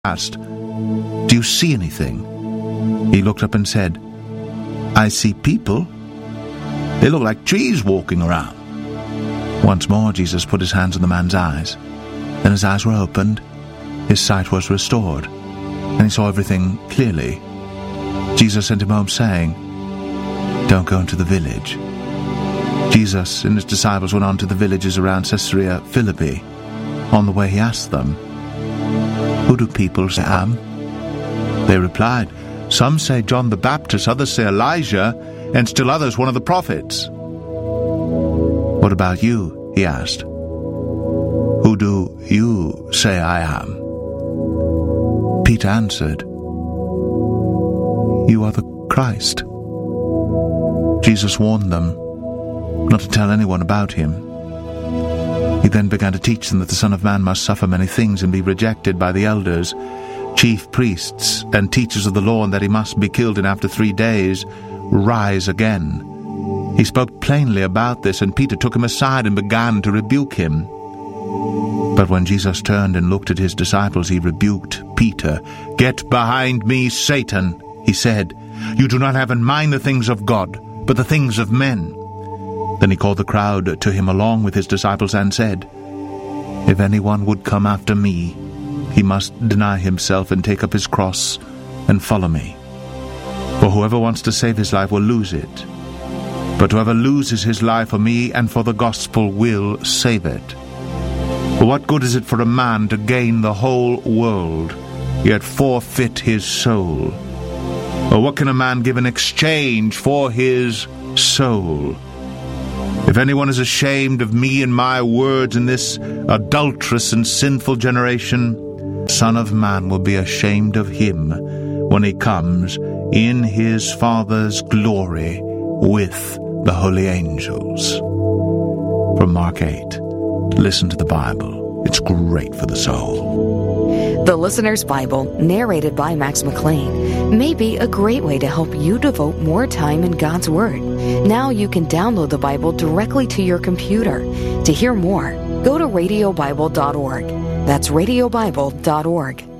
asked, "Do you see anything?" He looked up and said, "I see people. They look like trees walking around." Once more Jesus put his hands on the man's eyes. Then his eyes were opened, his sight was restored, and he saw everything clearly. Jesus sent him home saying, "Don't go into the village." Jesus and his disciples went on to the villages around Caesarea Philippi. On the way he asked them, "Who do people say I am?" They replied, "Some say John the Baptist, others say Elijah, and still others one of the prophets." "What about you?" he asked. "Who do you say I am?" Peter answered, "You are the Christ." Jesus warned them not to tell anyone about him. He then began to teach them that the Son of Man must suffer many things and be rejected by the elders, chief priests, and teachers of the law, and that he must be killed and after 3 days rise again. He spoke plainly about this, and Peter took him aside and began to rebuke him. But when Jesus turned and looked at his disciples, he rebuked Peter. "Get behind me, Satan," he said. "You do not have in mind the things of God, but the things of men." Then he called the crowd to him along with his disciples and said, "If anyone would come after me, he must deny himself and take up his cross and follow me. For whoever wants to save his life will lose it. But whoever loses his life for me and for the gospel will save it. For what good is it for a man to gain the whole world, yet forfeit his soul? Or what can a man give in exchange for his soul? If anyone is ashamed of me and my words in this adulterous and sinful generation, the Son of Man will be ashamed of him when he comes in his Father's glory with the holy angels." From Mark 8. Listen to the Bible. It's great for the soul. The Listener's Bible, narrated by Max McLean, may be a great way to help you devote more time in God's Word. Now you can download the Bible directly to your computer. To hear more, go to radiobible.org. That's radiobible.org.